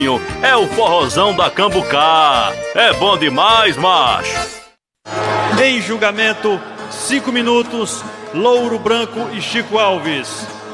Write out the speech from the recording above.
É o forrozão da Cambucá. É bom demais, macho. Em julgamento, 5 minutos, Louro Branco e Chico Alves.